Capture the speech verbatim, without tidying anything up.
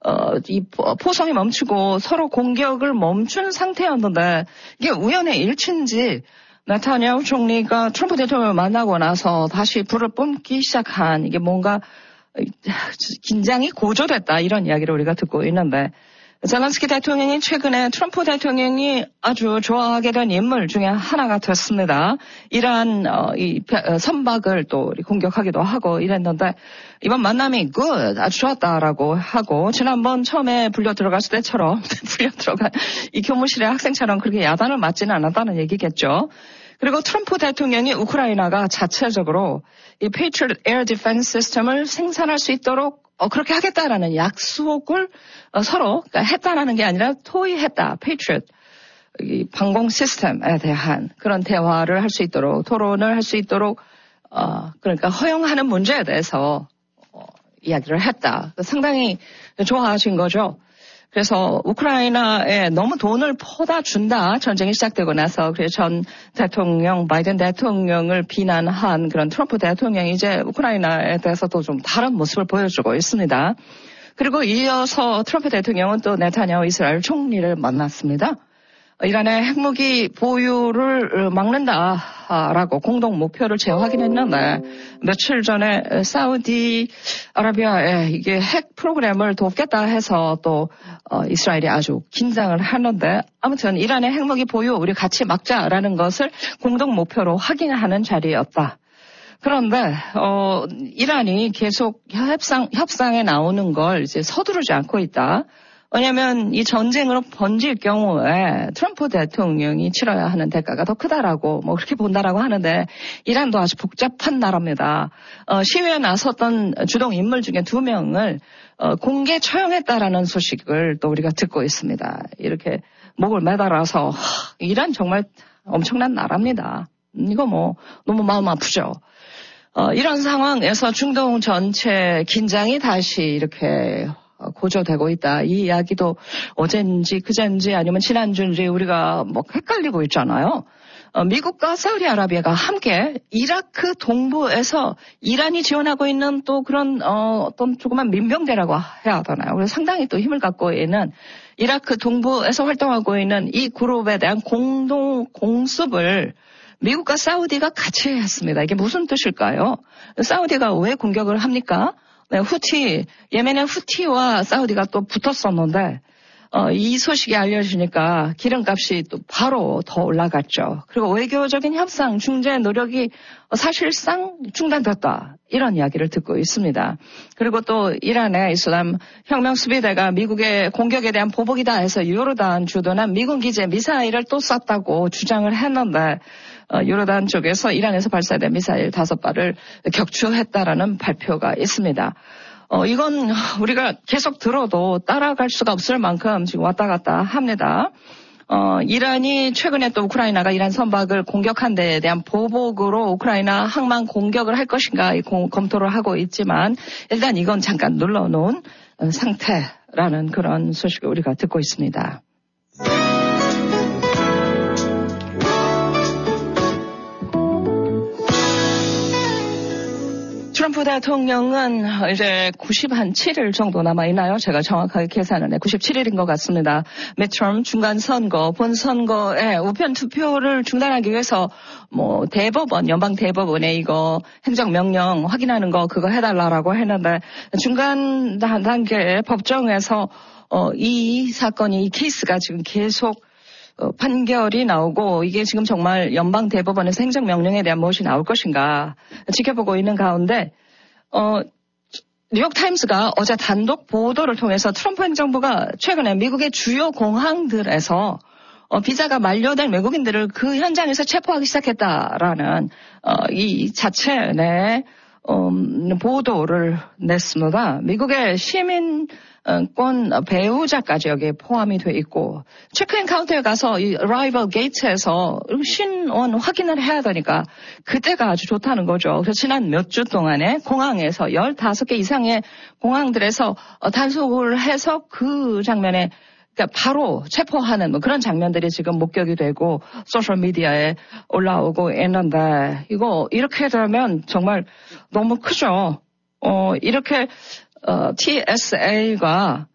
어, 이 포성이 멈추고 서로 공격을 멈춘 상태였는데 이게 우연의 일치인지 네타냐후 총리가 트럼프 대통령을 만나고 나서 다시 불을 뿜기 시작한 이게 뭔가 긴장이 고조됐다 이런 이야기를 우리가 듣고 있는데 젤렌스키 대통령이 최근에 트럼프 대통령이 아주 좋아하게 된 인물 중에 하나가 됐습니다. 이러한 어, 이 선박을 또 공격하기도 하고 이랬는데 이번 만남이 good, 아주 좋았다라고 하고 지난번 처음에 불려 들어갔을 때처럼 불려 들어간 이 교무실의 학생처럼 그렇게 야단을 맞지는 않았다는 얘기겠죠. 그리고 트럼프 대통령이 우크라이나가 자체적으로 이 Patriot Air Defense System을 생산할 수 있도록 어, 그렇게 하겠다라는 약속을 어, 서로 그러니까 했다라는 게 아니라 토의했다. Patriot 이 방공 시스템에 대한 그런 대화를 할 수 있도록 토론을 할 수 있도록 어, 그러니까 허용하는 문제에 대해서 어, 이야기를 했다. 상당히 좋아하신 거죠. 그래서 우크라이나에 너무 돈을 퍼다 준다. 전쟁이 시작되고 나서 그래서 전 대통령, 바이든 대통령을 비난한 그런 트럼프 대통령이 이제 우크라이나에 대해서도 좀 다른 모습을 보여주고 있습니다. 그리고 이어서 트럼프 대통령은 또 네타냐후 이스라엘 총리를 만났습니다. 이란의 핵무기 보유를 막는다라고 공동 목표를 제어하긴 했는데 며칠 전에 사우디아라비아에 이게 핵 프로그램을 돕겠다 해서 또 어, 이스라엘이 아주 긴장을 하는데 아무튼 이란의 핵무기 보유 우리 같이 막자라는 것을 공동 목표로 확인하는 자리였다. 그런데 어, 이란이 계속 협상 협상에 나오는 걸 이제 서두르지 않고 있다. 왜냐하면 이 전쟁으로 번질 경우에 트럼프 대통령이 치러야 하는 대가가 더 크다라고 뭐 그렇게 본다라고 하는데 이란도 아주 복잡한 나라입니다. 어, 시위에 나섰던 주동 인물 중에 두 명을 어, 공개 처형했다라는 소식을 또 우리가 듣고 있습니다. 이렇게 목을 매달아서 하, 이란 정말 엄청난 나라입니다. 이거 뭐 너무 마음 아프죠. 어, 이런 상황에서 중동 전체 긴장이 다시 이렇게 고조되고 있다. 이 이야기도 어젠지 그젠지 아니면 지난주인지 우리가 뭐 헷갈리고 있잖아요. 어, 미국과 사우디아라비아가 함께 이라크 동부에서 이란이 지원하고 있는 또 그런 어, 어떤 조그만 민병대라고 해야 하잖아요. 그래서 상당히 또 힘을 갖고 있는 이라크 동부에서 활동하고 있는 이 그룹에 대한 공동 공습을 미국과 사우디가 같이 했습니다. 이게 무슨 뜻일까요? 사우디가 왜 공격을 합니까? 네, 후티, 예멘의 후티와 사우디가 또 붙었었는데, 어, 이 소식이 알려지니까 기름값이 또 바로 더 올라갔죠. 그리고 외교적인 협상, 중재 노력이 사실상 중단됐다. 이런 이야기를 듣고 있습니다. 그리고 또 이란의 이슬람 혁명 수비대가 미국의 공격에 대한 보복이다 해서 요르단 주도난 미군 기지에 미사일을 또 쐈다고 주장을 했는데, 어, 요르단 쪽에서 이란에서 발사된 미사일 다섯 발을 격추했다라는 발표가 있습니다. 어, 이건 우리가 계속 들어도 따라갈 수가 없을 만큼 지금 왔다 갔다 합니다. 어, 이란이 최근에 또 우크라이나가 이란 선박을 공격한 데에 대한 보복으로 우크라이나 항만 공격을 할 것인가 공, 검토를 하고 있지만 일단 이건 잠깐 눌러놓은 상태라는 그런 소식을 우리가 듣고 있습니다. 트럼프 대통령은 이제 구십칠 일 정도 남아있나요? 제가 정확하게 계산은 해. 구십칠 일인 것 같습니다. midterm 중간선거, 본선거에 우편 투표를 중단하기 위해서 뭐 대법원, 연방 대법원에 이거 행정명령 확인하는 거 그거 해달라고 했는데 중간 단계 법정에서 어, 이 사건이, 이 케이스가 지금 계속 어, 판결이 나오고 이게 지금 정말 연방 대법원에서 행정명령에 대한 무엇이 나올 것인가 지켜보고 있는 가운데 어, 뉴욕타임스가 어제 단독 보도를 통해서 트럼프 행정부가 최근에 미국의 주요 공항들에서 어, 비자가 만료된 외국인들을 그 현장에서 체포하기 시작했다라는 어, 이 자체 내 음, 보도를 냈습니다. 미국의 시민 권 배우자까지 여기에 포함이 돼 있고 체크인 카운터에 가서 이 어라이벌 게이트에서 신원 확인을 해야 되니까 그때가 아주 좋다는 거죠. 그래서 지난 몇 주 동안에 공항에서 열다섯 개 이상의 공항들에서 단속을 해서 그 장면에 그러니까 바로 체포하는 뭐 그런 장면들이 지금 목격이 되고 소셜미디어에 올라오고 있는데 이거 이렇게 되면 정말 너무 크죠. 어, 이렇게 어, 티에스에이가